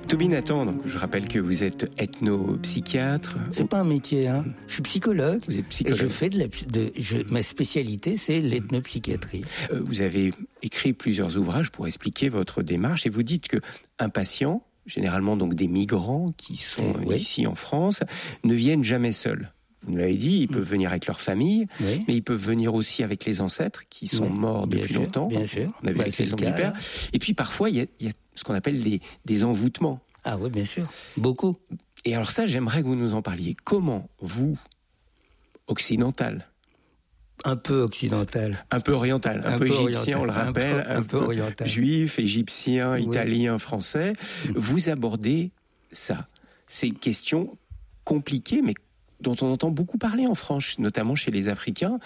Toby Nathan, donc je rappelle que vous êtes ethnopsychiatre. C'est pas un métier, hein. Je suis psychologue. Vous êtes psychologue. Et je fais ma spécialité, c'est l'ethnopsychiatrie. Vous avez écrit plusieurs ouvrages pour expliquer votre démarche et vous dites que un patient, généralement donc des migrants qui sont ici en France, ne viennent jamais seuls. Vous nous l'avez dit, ils peuvent venir avec leur famille, mais ils peuvent venir aussi avec les ancêtres qui sont morts depuis longtemps. Bien sûr. On avait l'exemple du père. Et puis parfois, il y a ce qu'on appelle des envoûtements. Ah oui, bien sûr. Beaucoup. Et alors ça, j'aimerais que vous nous en parliez. Comment vous, occidental, un peu occidental, un peu oriental, un peu égyptien, on le rappelle, un peu oriental, juif, égyptien, italien, français, vous abordez ça, ces questions compliquées, mais dont on entend beaucoup parler en France, notamment chez les Africains,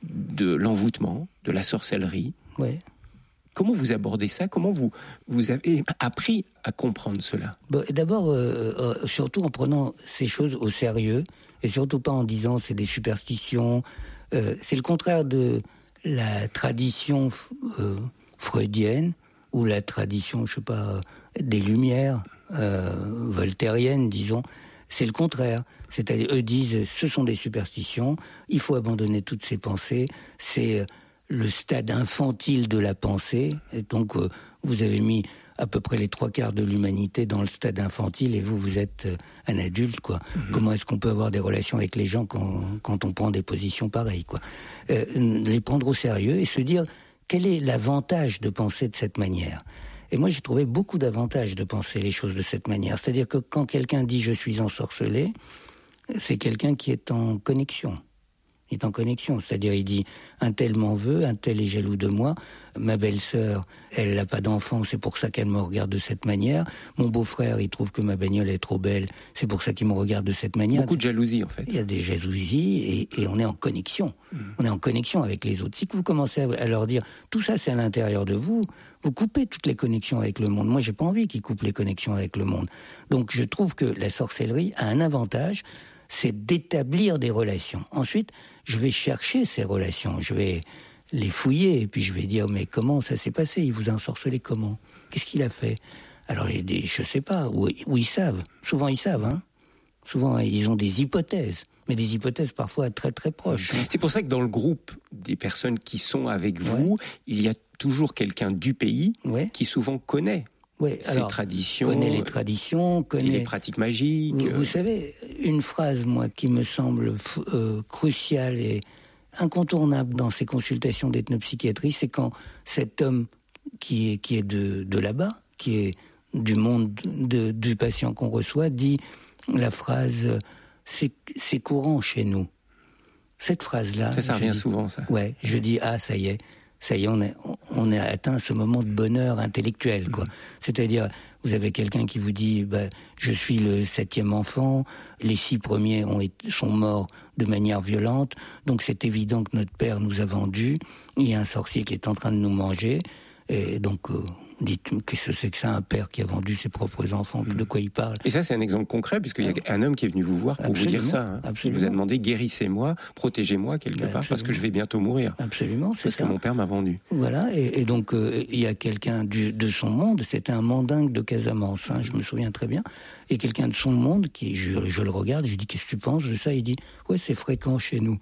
de l'envoûtement, de la sorcellerie. Oui. Comment vous abordez ça ? Comment vous avez appris à comprendre cela ? D'abord, surtout en prenant ces choses au sérieux, et surtout pas en disant c'est des superstitions. C'est le contraire de la tradition freudienne ou la tradition, je sais pas, des Lumières, voltairienne, disons. C'est le contraire. C'est-à-dire, eux disent, ce sont des superstitions, il faut abandonner toutes ces pensées, c'est le stade infantile de la pensée, et donc vous avez mis à peu près les 3/4 de l'humanité dans le stade infantile, et vous êtes un adulte, quoi. Comment est-ce qu'on peut avoir des relations avec les gens quand on prend des positions pareilles, quoi. Les prendre au sérieux et se dire, quel est l'avantage de penser de cette manière ? Et moi, j'ai trouvé beaucoup d'avantages de penser les choses de cette manière. C'est-à-dire que quand quelqu'un dit « je suis ensorcelé », c'est quelqu'un qui est en connexion. Il est en connexion. C'est-à-dire, il dit « un tel m'en veut, un tel est jaloux de moi, ma belle-sœur, elle n'a pas d'enfant, c'est pour ça qu'elle me regarde de cette manière. Mon beau-frère, il trouve que ma bagnole est trop belle, c'est pour ça qu'il me regarde de cette manière. » Beaucoup de jalousie, en fait. Il y a des jalousies et on est en connexion. On est en connexion avec les autres. Si vous commencez à leur dire « tout ça, c'est à l'intérieur de vous », vous coupez toutes les connexions avec le monde. Moi, j'ai pas envie qu'ils coupent les connexions avec le monde. Donc, je trouve que la sorcellerie a un avantage, c'est d'établir des relations. Ensuite, je vais chercher ces relations, je vais les fouiller, et puis je vais dire, mais comment ça s'est passé ? Il vous a ensorcelé comment ? Qu'est-ce qu'il a fait ? Alors j'ai dit, je sais pas, ou ils savent. Souvent ils savent, hein. Souvent ils ont des hypothèses, mais des hypothèses parfois très très proches. C'est pour ça que dans le groupe des personnes qui sont avec vous, il y a toujours quelqu'un du pays qui souvent connaît. Ces traditions, connaît les traditions, connaît les pratiques magiques. Vous savez, une phrase, moi, qui me semble cruciale et incontournable dans ces consultations d'ethnopsychiatrie, c'est quand cet homme qui est de là-bas, qui est du monde du patient qu'on reçoit, dit la phrase « c'est courant chez nous ». Cette phrase-là... Ça revient souvent, ça. Ouais, je dis « ah, ça y est, on a atteint ce moment de bonheur intellectuel, quoi. C'est-à-dire, vous avez quelqu'un qui vous dit, je suis le 7e enfant, les 6 premiers sont morts de manière violente, donc c'est évident que notre père nous a vendus, il y a un sorcier qui est en train de nous manger, et donc, dites, qu'est-ce que c'est que ça, un père qui a vendu ses propres enfants, de quoi il parle ? Et ça, c'est un exemple concret, puisqu'il y a un homme qui est venu vous voir pour vous dire ça. Hein. Il vous a demandé, guérissez-moi, protégez-moi quelque part, parce que je vais bientôt mourir. Absolument, c'est parce ça. Que mon père m'a vendu. Voilà, et donc, il y a quelqu'un de son monde, c'était un mandingue de Casamance, hein, je me souviens très bien, et quelqu'un de son monde, je le regarde, je dis, qu'est-ce que tu penses de ça ? Il dit, ouais, c'est fréquent chez nous.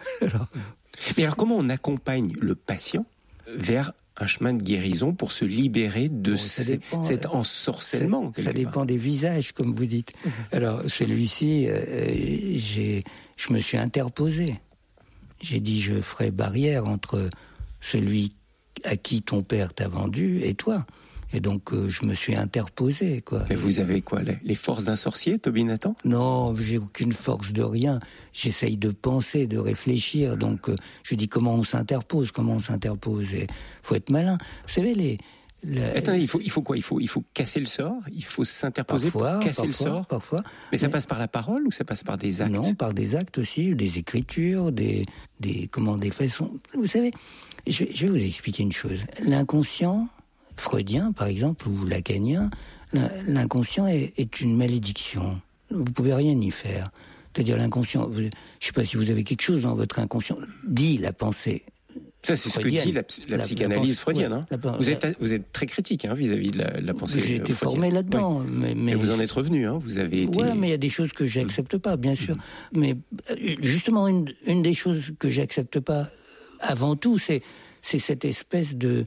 Mais alors, comment on accompagne le patient vers un chemin de guérison pour se libérer de cet ensorcellement. Ça dépend des visages, comme vous dites. Alors, celui-ci, je me suis interposé. J'ai dit, je ferai barrière entre celui à qui ton père t'a vendu et toi. Et donc, je me suis interposé, quoi. Mais vous avez quoi, les forces d'un sorcier, Toby Nathan ? Non, j'ai aucune force de rien. J'essaye de penser, de réfléchir. Donc, je dis comment on s'interpose. Il faut être malin. Vous savez, Attendez, il faut quoi ? Il faut casser le sort ? Il faut s'interposer pour casser le sort ? Parfois. Mais ça passe par la parole ou ça passe par des actes ? Non, par des actes aussi, des écritures, des façons... Vous savez, je vais vous expliquer une chose. L'inconscient... freudien, par exemple, ou lacanien, l'inconscient est une malédiction. Vous pouvez rien y faire. C'est-à-dire l'inconscient, je ne sais pas si vous avez quelque chose dans votre inconscient, dit la pensée. Ça, c'est freudienne. Ce que dit la psychanalyse freudienne. Vous êtes très critique vis-à-vis de la pensée freudienne. J'ai été formé là-dedans. Oui. Mais vous en êtes revenu, vous avez été... Oui, mais il y a des choses que j'accepte pas, bien sûr. Mais justement, une des choses que j'accepte pas, avant tout, c'est cette espèce de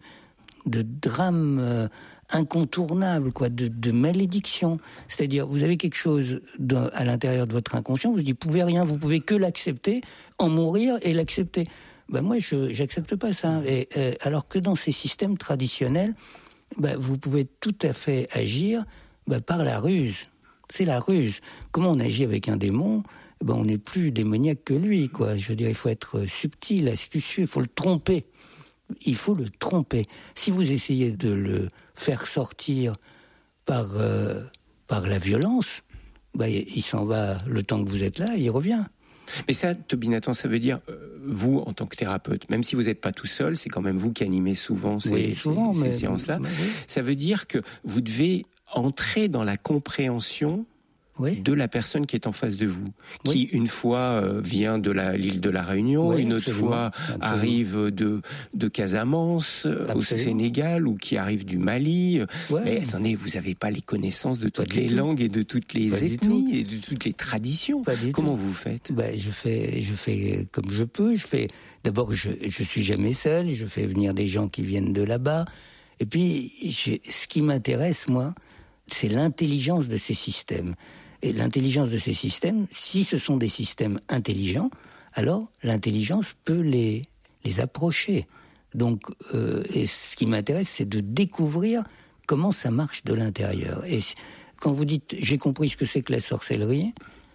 drame incontournable, de malédiction. C'est-à-dire, vous avez quelque chose à l'intérieur de votre inconscient, vous pouvez rien, vous pouvez que l'accepter, en mourir et l'accepter. Moi, j'accepte pas ça. Alors que dans ces systèmes traditionnels, vous pouvez tout à fait agir par la ruse. C'est la ruse. Comment on agit avec un démon ? On n'est plus démoniaque que lui, Je veux dire, il faut être subtil, astucieux, il faut le tromper. Il faut le tromper. Si vous essayez de le faire sortir par la violence, il s'en va le temps que vous êtes là, il revient. Mais ça, Toby Nathan, ça veut dire, vous, en tant que thérapeute, même si vous n'êtes pas tout seul, c'est quand même vous qui animez souvent ces séances-là, ça veut dire que vous devez entrer dans la compréhension de la personne qui est en face de vous, qui une fois vient de l'île de la Réunion, une autre fois arrive de Casamance au Sénégal, ou qui arrive du Mali. Mais attendez, vous n'avez pas les connaissances de toutes les langues et de toutes les ethnies et de toutes les traditions. Comment vous faites ? Je fais comme je peux. D'abord, je suis jamais seul. Je fais venir des gens qui viennent de là-bas. Et puis, ce qui m'intéresse, moi, c'est l'intelligence de ces systèmes. Et l'intelligence de ces systèmes, si ce sont des systèmes intelligents, alors l'intelligence peut les approcher. Donc, et ce qui m'intéresse, c'est de découvrir comment ça marche de l'intérieur. Et quand vous dites « j'ai compris ce que c'est que la sorcellerie »,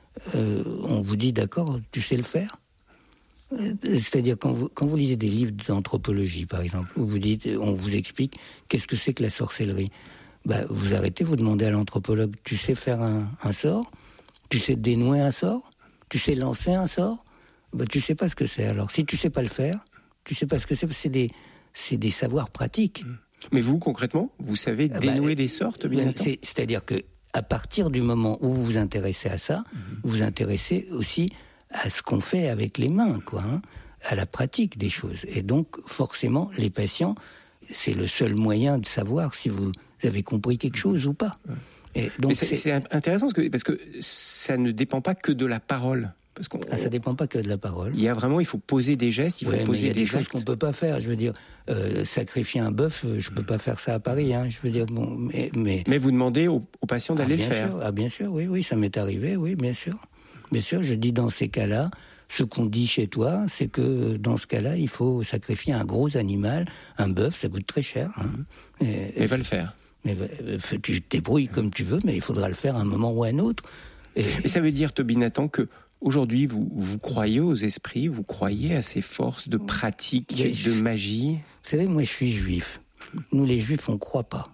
on vous dit « d'accord, tu sais le faire ». C'est-à-dire quand vous lisez des livres d'anthropologie, par exemple, où on vous explique qu'est-ce que c'est que la sorcellerie. Vous arrêtez, vous demandez à l'anthropologue, tu sais faire un sort ? Tu sais dénouer un sort ? Tu sais lancer un sort ? Tu sais pas ce que c'est. Alors, si tu sais pas le faire, tu sais pas ce que c'est des savoirs pratiques. Mais vous, concrètement, vous savez dénouer des sorts, bien c'est-à-dire que, à partir du moment où vous vous intéressez à ça, vous vous intéressez aussi à ce qu'on fait avec les mains, à la pratique des choses. Et donc, forcément, les patients, c'est le seul moyen de savoir si vous avez compris quelque chose ou pas. Et donc c'est intéressant parce que ça ne dépend pas que de la parole. Ça dépend pas que de la parole. Il faut poser des gestes, il faut poser des choses qu'on peut pas faire. Je veux dire, sacrifier un bœuf, je peux pas faire ça à Paris. Je veux dire, mais vous demandez aux patients d'aller le faire. Bien sûr, oui, ça m'est arrivé, oui, bien sûr. Bien sûr, je dis dans ces cas-là, ce qu'on dit chez toi, c'est que dans ce cas-là, il faut sacrifier un gros animal, un bœuf, ça coûte très cher. Mais va le faire. Mais tu te débrouilles comme tu veux, mais il faudra le faire à un moment ou à un autre. Et ça veut dire, Toby Nathan, que aujourd'hui, vous croyez aux esprits, vous croyez à ces forces de pratique, de magie ? Vous savez, moi, je suis juif. Nous, les juifs, on ne croit pas.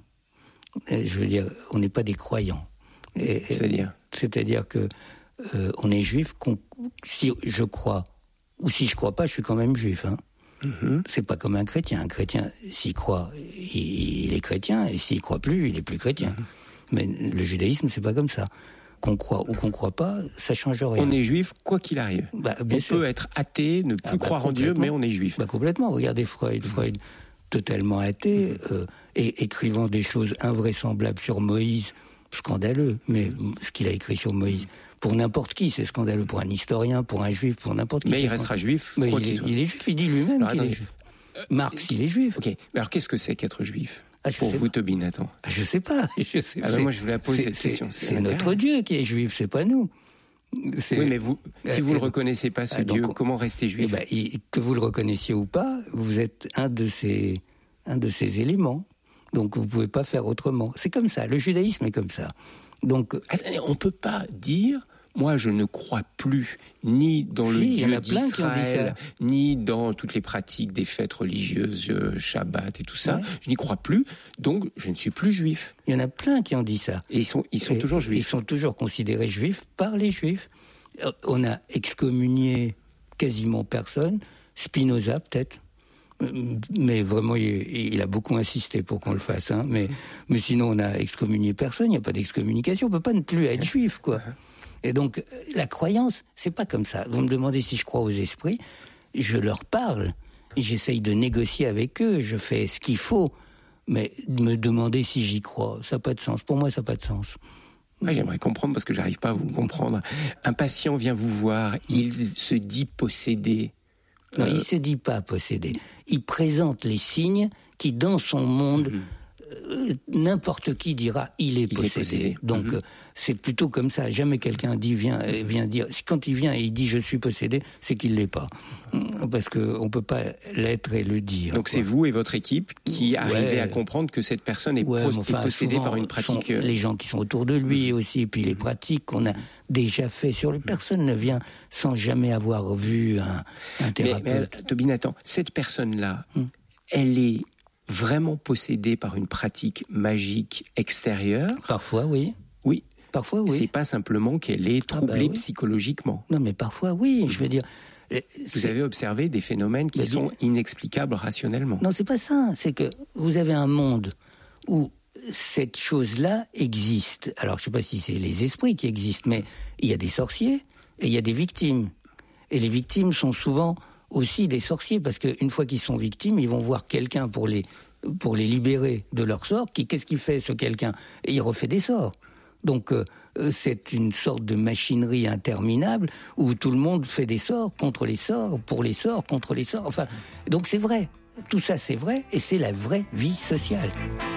Je veux dire, on n'est pas des croyants. C'est-à-dire que on est juif, si je crois, ou si je crois pas, je suis quand même juif. C'est pas comme un chrétien. Un chrétien, s'il croit, il est chrétien, et s'il croit plus, il est plus chrétien. Mais le judaïsme, c'est pas comme ça. Qu'on croit ou qu'on croit pas, ça change rien. On est juif quoi qu'il arrive. Bien sûr. Peut être athée, ne plus croire en Dieu, mais on est juif. Complètement. Regardez Freud. Freud, totalement athée, et écrivant des choses invraisemblables sur Moïse, scandaleux. Mais ce qu'il a écrit sur Moïse, pour n'importe qui, c'est scandaleux. Pour un historien, pour un juif, pour n'importe qui. Mais il restera juif. Mais il est juif, il dit lui-même qu'il est juif. Marx, il est juif. Ok. Mais alors qu'est-ce que c'est qu'être juif pour vous, Toby Nathan? Je sais pas. Moi, je voulais poser cette question. C'est notre Dieu qui est juif, c'est pas nous. Oui, mais si vous ne le reconnaissez pas, ce Dieu, comment rester juif? Que vous le reconnaissiez ou pas, vous êtes un de ces éléments. Donc, vous pouvez pas faire autrement. C'est comme ça. Le judaïsme est comme ça. Donc, on peut pas dire, moi, je ne crois plus ni dans le Dieu d'Israël, ni dans toutes les pratiques des fêtes religieuses, Shabbat et tout ça. Ouais. Je n'y crois plus, donc je ne suis plus juif. Il y en a plein qui ont dit ça. Et ils sont toujours juifs. Ils sont toujours considérés juifs par les juifs. On a excommunié quasiment personne. Spinoza, peut-être. Mais vraiment, il a beaucoup insisté pour qu'on le fasse. Mais sinon, on a excommunié personne. Il n'y a pas d'excommunication. On peut pas ne plus être juif, quoi. Et donc, la croyance, c'est pas comme ça. Vous me demandez si je crois aux esprits. Je leur parle. j'essaye de négocier avec eux, je fais ce qu'il faut, mais me demander si j'y crois, ça n'a pas de sens. Pour moi, ça n'a pas de sens. J'aimerais comprendre parce que j'arrive pas à vous comprendre. Un patient vient vous voir, il se dit possédé. Non, il se dit pas possédé. Il présente les signes qui, dans son monde, n'importe qui dira il est possédé. Donc c'est plutôt comme ça. Jamais quelqu'un vient dire. Quand il vient et il dit je suis possédé, c'est qu'il l'est pas, parce que on peut pas l'être et le dire. Donc c'est vous et votre équipe qui arrivez à comprendre que cette personne est possédée par une pratique. Les gens qui sont autour de lui aussi, et puis les pratiques qu'on a déjà fait sur lui. Personne ne vient sans jamais avoir vu un thérapeute. Mais Tobin, attends, cette personne-là, elle est vraiment possédée par une pratique magique extérieure? Parfois, oui. Oui. Parfois, oui. C'est pas simplement qu'elle est troublée psychologiquement. Non, mais parfois, oui. Je veux dire. Vous avez observé des phénomènes qui sont inexplicables rationnellement. Non, c'est pas ça. C'est que vous avez un monde où cette chose-là existe. Alors, je sais pas si c'est les esprits qui existent, mais il y a des sorciers et il y a des victimes. Et les victimes sont souvent aussi des sorciers, parce qu'une fois qu'ils sont victimes, ils vont voir quelqu'un pour les libérer de leur sort. Qu'est-ce qu'il fait, ce quelqu'un? Et il refait des sorts. Donc c'est une sorte de machinerie interminable où tout le monde fait des sorts contre les sorts, pour les sorts, contre les sorts. Enfin, donc c'est vrai. Tout ça c'est vrai, et c'est la vraie vie sociale.